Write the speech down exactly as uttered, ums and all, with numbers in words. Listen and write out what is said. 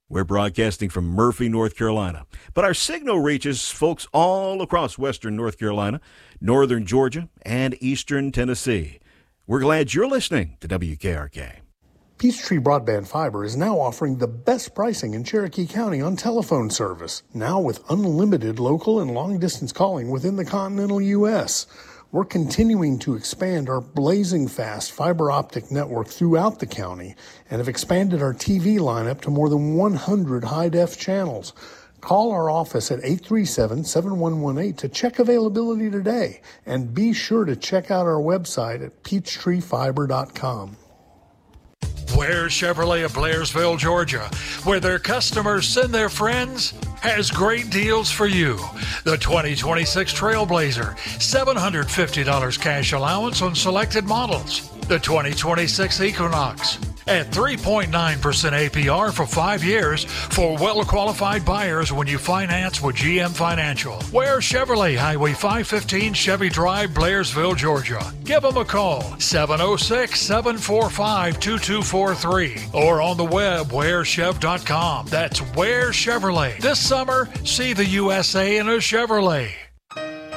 We're broadcasting from Murphy, North Carolina, but our signal reaches folks all across western North Carolina, northern Georgia, and eastern Tennessee. We're glad you're listening to W K R K. Peachtree Broadband Fiber is now offering the best pricing in Cherokee County on telephone service, now with unlimited local and long-distance calling within the continental U S We're continuing to expand our blazing fast fiber optic network throughout the county and have expanded our T V lineup to more than one hundred high-def channels. Call our office at eight three seven, seven one one eight to check availability today, and be sure to check out our website at peachtree fiber dot com. Ware Chevrolet of Blairsville, Georgia, where their customers send their friends, has great deals for you. The twenty twenty-six Trailblazer, seven hundred fifty dollars cash allowance on selected models. The twenty twenty-six Equinox at three point nine percent A P R for five years for well-qualified buyers when you finance with G M Financial. Ware Chevrolet, Highway five fifteen, Chevy Drive, Blairsville, Georgia. Give them a call, seven oh six, seven four five, two two four three, or on the web, ware chev dot com. That's Ware Chevrolet. This summer, see the U S A in a Chevrolet.